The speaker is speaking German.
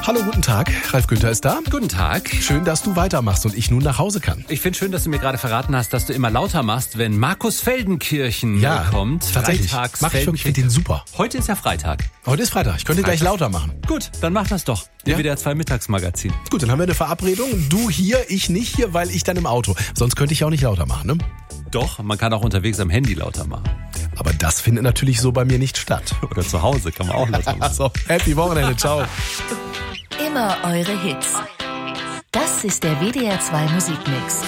Hallo, guten Tag. Ralf Günther ist da. Guten Tag. Schön, dass du weitermachst und ich nun nach Hause kann. Ich finde schön, dass du mir gerade verraten hast, dass du immer lauter machst, wenn Markus Feldenkirchen kommt. Tatsächlich. Freitags Ich finde den super. Heute ist ja Freitag. Heute ist Freitag. Ich könnte gleich lauter machen. Gut, dann mach das doch. Ja? WDR 2 Mittagsmagazin. Gut, dann haben wir eine Verabredung. Du hier, ich nicht hier, weil ich dann im Auto. Sonst könnte ich auch nicht lauter machen, ne? Doch, man kann auch unterwegs am Handy lauter machen. Aber das findet natürlich so bei mir nicht statt. Oder zu Hause kann man auch lauter machen. Also, happy Wochenende. Ciao. Immer eure Hits. Das ist der WDR 2 Musikmix.